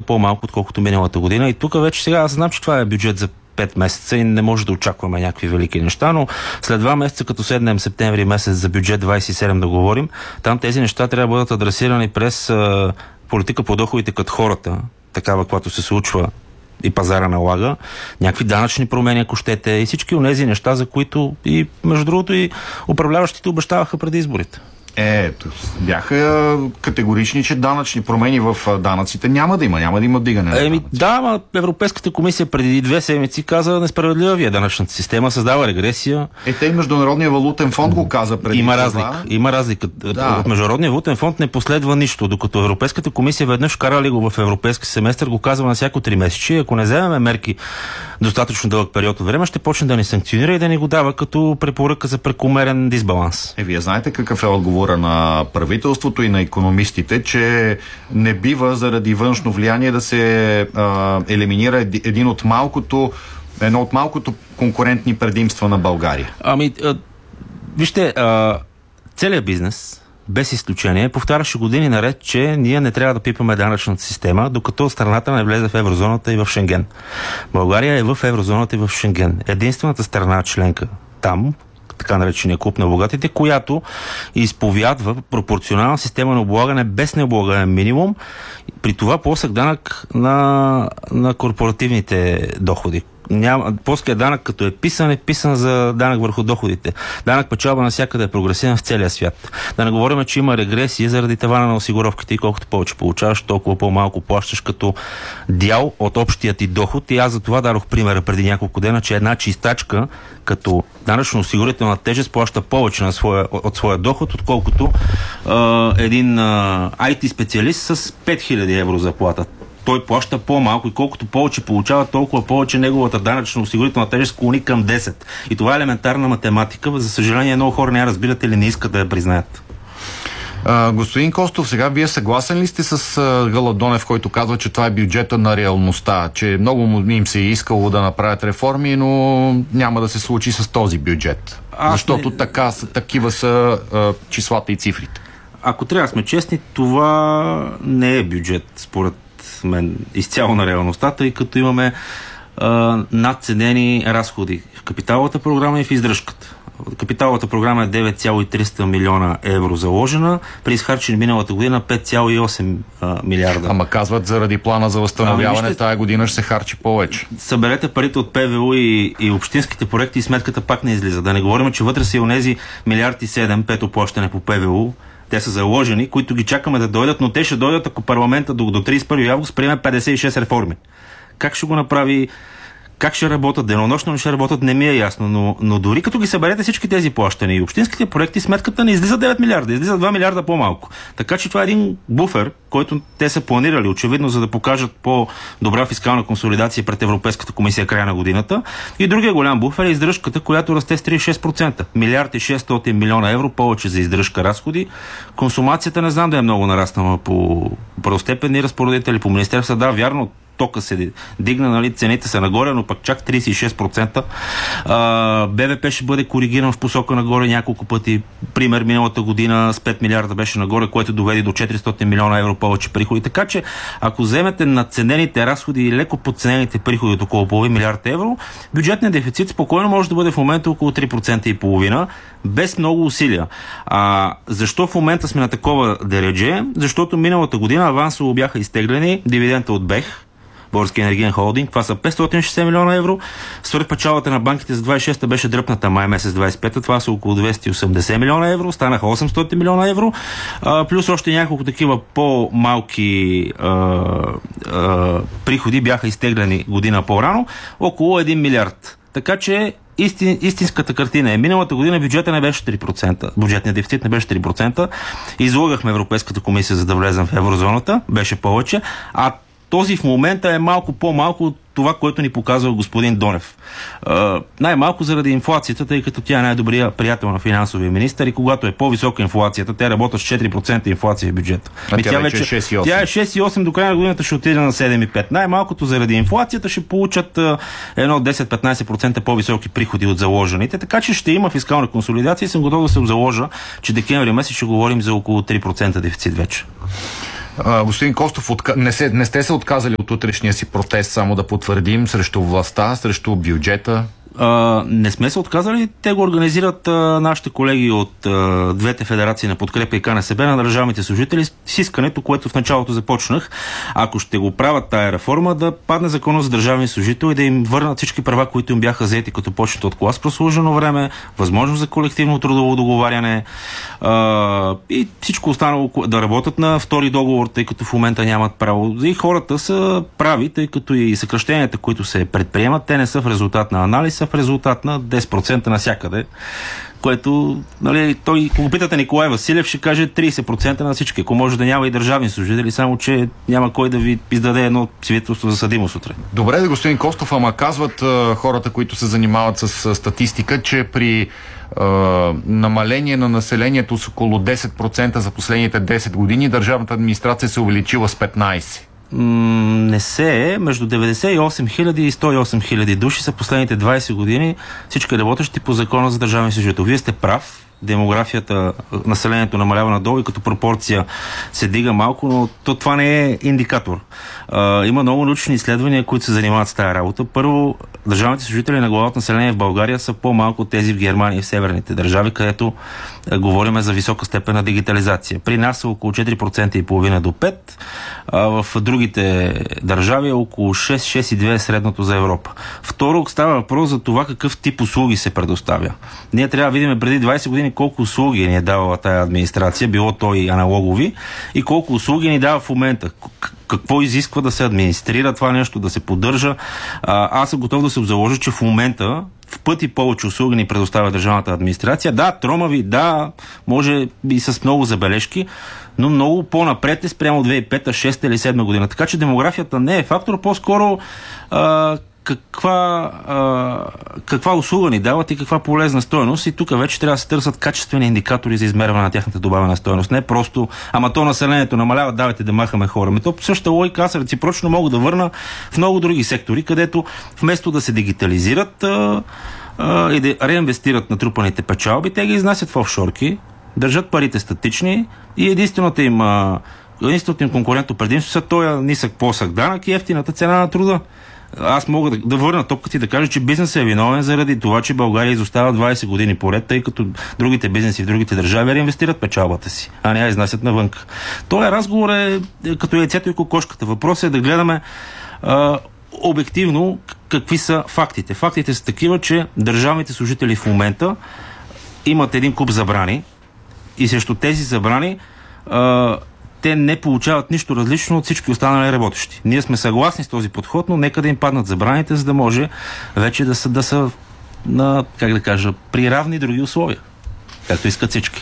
по-малко, отколкото миналата година. И тук вече сега аз знам, че това е бюджет за 5 месеца и не може да очакваме някакви велики неща, но след 2 месеца, като седнем септември месец за бюджет 27 да говорим, там тези неща трябва да бъдат адресирани през политика по доходите като хората, такава, която се случва и пазара налага, някакви данъчни промени, ако щете, и всички онези неща, за които и между другото и управляващите обещаваха преди изборите. Бяха категорични, че данъчни промени в данъците няма да има вдигане на данъци. Да, Европейската комисия преди 2 седмици каза несправедлива ви е данъчната система, създава регресия. Те и Международния валутен фонд го каза преди Има разлика. Да. От Международния валутен фонд не последва нищо, докато Европейската комисия веднъж вкарали го в европейски семестър, го казва на всяко 3 месечи. Ако не вземем мерки достатъчно дълъг период от време, ще почне да ни санкционира и да ни го дава като препоръка за прекомерен дисбаланс. Вие знаете какъв е отговора на правителството и на икономистите, че не бива заради външно влияние да се елиминира едно от малкото конкурентни предимства на България. Вижте, целият бизнес, без изключение, повтаряше години наред, че ние не трябва да пипаме данъчната система, докато страната не влезе в еврозоната и в Шенген. България е в еврозоната и в Шенген. Единствената страна членка там, така наречения клуб на богатите, която изповядва пропорционална система на облагане без необлагаем минимум, при това плосък данък на корпоративните доходи. Плоският данък, като е писан за данък върху доходите. Данък печалба навсякъде е прогресивен в целия свят. Да не говорим, че има регресия заради тавана на осигуровките и колкото повече получаваш, толкова по-малко плащаш като дял от общия ти доход. И аз за това дадох примера преди няколко дена, че една чистачка като данъчно-осигурителна тежест плаща повече от своя доход, отколкото един IT специалист с 5000 евро заплата. Той плаща по-малко и колкото повече получава, толкова повече неговата данъчно-осигурителна тежест склони към 10. И това е елементарна математика. За съжаление, много хора не я разбират или не искат да я признаят. Господин Костов, сега вие съгласен ли сте с Гълъб Донев, който казва, че това е бюджета на реалността, че много им се е искало да направят реформи, но няма да се случи с този бюджет? Защото такива са числата и цифрите. Ако трябва да сме честни, това не е бюджет, според мен, изцяло на реалността, тъй като имаме надценени разходи в капиталовата програма и в издръжката. Капиталовата програма е 9,300 милиона евро заложена, при изхарчени миналата година 5,8 милиарда. Ама казват, заради плана за възстановяване тая година ще се харчи повече. Съберете парите от ПВУ и общинските проекти и сметката пак не излиза. Да не говорим, че вътре са и онези 1,7 пето плащане по ПВУ. Те са заложени, които ги чакаме да дойдат, но те ще дойдат, ако парламента до 31 август приеме 56 реформи. Как ще го направи? Как ще работят? Денонощно ли ще работят? Не ми е ясно, но дори като ги съберете всички тези плащания и общинските проекти, сметката не излиза 9 милиарда, излиза 2 милиарда по-малко. Така че това е един буфер, който те са планирали, очевидно, за да покажат по-добра фискална консолидация пред Европейската комисия края на годината. И другия голям буфер е издръжката, която расте с 36%. 1,6 милиона евро повече за издръжка разходи. Консумацията не знам да е много нараснала по първостепенни разпоредители, по министерства. Да, вярно, тока се дигна, цените са нагоре, но пък чак 36%. БВП ще бъде коригиран в посока нагоре няколко пъти. Пример, миналата година с 5 милиарда беше нагоре, което доведе до 400 милиона евро повече приходи. Така че, ако вземете надценените разходи и леко подценените приходи от около половин милиард евро, бюджетният дефицит спокойно може да бъде в момента около 3,5%, без много усилия. Защо в момента сме на такова дередже? Защото миналата година авансово бяха изтеглени дивидента от БЕХ, Български енергиен холдинг. Това са 560 милиона евро. Свръхпечалбата на банките за 26-та беше дръпната май месец 25-та. Това са около 280 милиона евро. Станаха 800 милиона евро. Плюс още няколко такива по-малки приходи бяха изтеглени година по-рано. Около 1 милиард. Така че истинската картина е: миналата година бюджета не беше 3%. Бюджетният дефицит не беше 3%. Излагахме Европейската комисия, за да влезем в еврозоната. Беше повече. А този в момента е малко по-малко от това, което ни показва господин Донев. Най-малко заради инфлацията, тъй като тя е най-добрият приятел на финансовия министър и когато е по-висока инфлацията, те работят с 4% инфлация в бюджета. Тя вече е 6,8. Тя е 6,8, до края на годината ще отиде на 7,5. Най-малкото заради инфлацията ще получат едно 10-15% по-високи приходи от заложените, така че ще има фискална консолидация и съм готов да се заложа, че декември месец ще говорим за около 3% дефицит вече. Господин Костов, не сте се отказали от утрешния си протест, само да потвърдим, срещу властта, срещу бюджета? Не сме се отказали. Те го организират нашите колеги от двете федерации на подкрепа и КНСБ на държавните служители с искането, което в началото започнах. Ако ще го правят тая реформа, да падне закона за държавни служители и да им върнат всички права, които им бяха взети, като почнат от клас прослужено време, възможност за колективно трудово договаряне и всичко останало, да работят на втори договор, тъй като в момента нямат право. И хората са прави, тъй като и съкращенията, които се предприемат, те не са в резултат на анализ, в резултат на 10% навсякъде, което, нали, той, ако питате Николай Василев, ще каже 30% на всички. Ако може да няма и държавни служители, само че няма кой да ви издаде едно свидетелство за съдимост утре. Добре, господин Костов, ама казват хората, които се занимават с статистика, че при намаление на населението с около 10% за последните 10 години, държавната администрация се увеличила с 15%. Не се е. Между 98 хиляди и 108 хиляди души са последните 20 години всички работещи по закона за държавни служители. Вие сте прав. Демографията, населението намалява надолу и като пропорция се дига малко, но това не е индикатор. Има много научни изследвания, които се занимават с тази работа. Първо, държавните служители на глава от население в България са по-малко от тези в Германия и в северните държави, където говорим за висока степен на дигитализация. При нас е около 4,5% до 5%, а в другите държави е около 6,2% е средното за Европа. Второ, става въпрос за това какъв тип услуги се предоставя. Ние трябва да видим преди 20 години колко услуги ни е давала тая администрация, било то и аналогови, и колко услуги ни дава в момента. Какво изисква да се администрира това нещо, да се поддържа. Аз съм готов да се заложа, че в момента в пъти повече услуги ни предоставя държавната администрация. Да, тромави, да, може и с много забележки, но много по-напред е спрямо 2005, 2006 или 2007 година. Така че демографията не е фактор, по-скоро каква услуга ни дават и каква полезна стойност, и тук вече трябва да се търсят качествени индикатори за измерване на тяхната добавена стойност. Не просто, ама то населението намалява, давайте да махаме хора. То по същата логика аз реципрочно мога да върна в много други сектори, където вместо да се дигитализират и да реинвестират натрупаните печалби, те ги изнасят в офшорки, държат парите статични и единственото им конкурентно предимство са този нисък плосък данък и ефтината цена на труда. Аз мога да върна топката и да кажа, че бизнесът е виновен заради това, че България изостава 20 години поред, тъй като другите бизнеси в другите държави реинвестират печалбата си, а не я изнасят навън. Този разговор е като яйцето и кокошката. Въпросът е да гледаме обективно какви са фактите. Фактите са такива, че държавните служители в момента имат един куп забрани и срещу тези забрани те не получават нищо различно от всички останали работещи. Ние сме съгласни с този подход, но нека да им паднат забраните, за да може вече да са на, как да кажа, при равни други условия, както искат всички.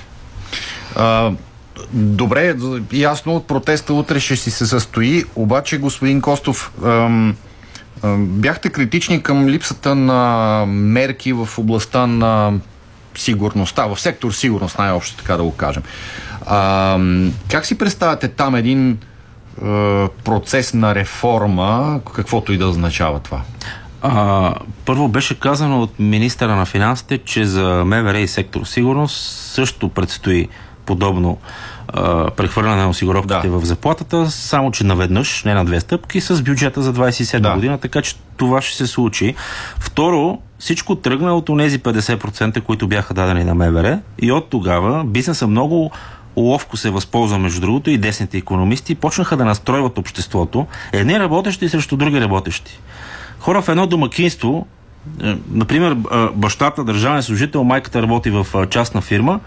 Добре, ясно, протеста утре ще си се състои, обаче, господин Костов, бяхте критични към липсата на мерки в областта на сигурността, в сектор сигурност, най-общо така да го кажем. Как си представяте там един процес на реформа, каквото и да означава това? Първо беше казано от министъра на финансите, че за МВР и сектор сигурност също предстои подобно прехвърляне на осигуровките в заплатата, само че наведнъж, не на две стъпки, с бюджета за 27 година, така че това ще се случи. Второ, всичко тръгна от онези 50%, които бяха дадени на МВР, и от тогава бизнесът много ловко се възползва, между другото, и десните икономисти почнаха да настройват обществото, едни работещи срещу други работещи. Хора в едно домакинство, например, бащата, държавен служител, майката работи в частна фирма,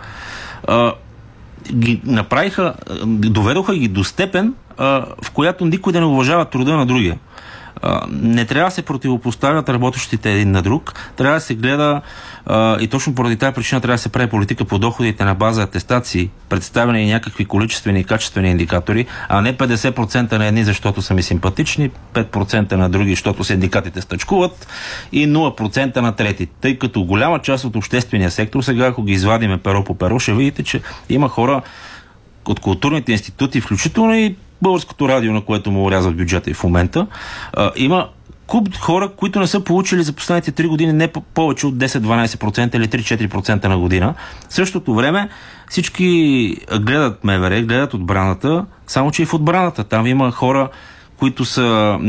ги направиха, доведоха ги до степен, в която никой да не уважава труда на другия. Не трябва да се противопоставят работещите един на друг, трябва да се гледа и точно поради тази причина трябва да се прави политика по доходите на база атестации, представяне и някакви количествени и качествени индикатори, а не 50% на едни, защото са ми симпатични, 5% на други, защото синдикатите стъчкуват, и 0% на трети. Тъй като голяма част от обществения сектор, сега ако ги извадиме перо по перо, ще видите, че има хора от културните институти, включително и Българското радио, на което му орязват бюджета и в момента, има куп хора, които не са получили за последните 3 години не повече от 10-12% или 3-4% на година. В същото време Всички гледат МВР, гледат отбраната, само че и в отбраната. Там има хора, които са